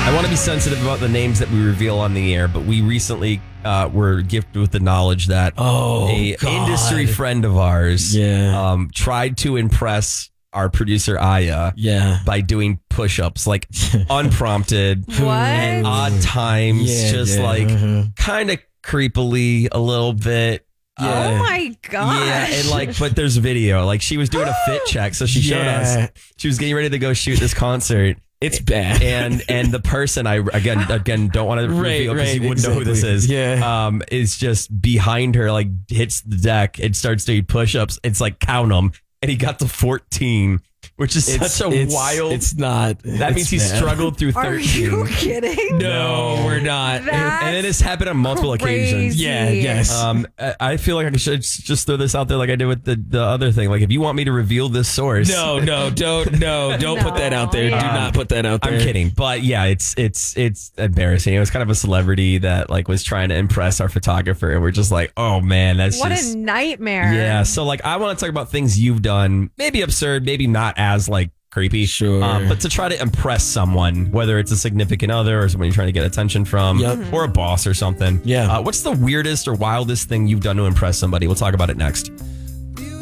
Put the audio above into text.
I want to be sensitive about the names that we reveal on the air, but we recently were gifted with the knowledge that industry friend of ours tried to impress our producer Aya by doing push-ups, like unprompted, What? odd times, kind of creepily a little bit. Oh my gosh. Yeah, and but there's video. Like she was doing a fit check, so she showed us she was getting ready to go shoot this concert. It's bad. And the person I again don't want to reveal because you wouldn't know who this is. Yeah. Is just behind her, like hits the deck and starts doing push-ups. It's like count them, and he got to 14, which is such a wild. It's not. That means he struggled through 13. Are you kidding? No, we're not. And it has happened on multiple occasions. Yeah, yes. I feel like I should just throw this out there like I did with the other thing. Like if you want me to reveal this source. No, don't put that out there. Yeah. Do not put that out there. I'm kidding. But yeah, it's embarrassing. It was kind of a celebrity that like was trying to impress our photographer, and we're just like, oh man, that's What just a nightmare. yeah. So like I want to talk about things you've done, maybe absurd, maybe not as like creepy. Sure. But to try to impress someone, whether it's a significant other or someone you're trying to get attention from or a boss or something. Yeah. What's the weirdest or wildest thing you've done to impress somebody? We'll talk about it next.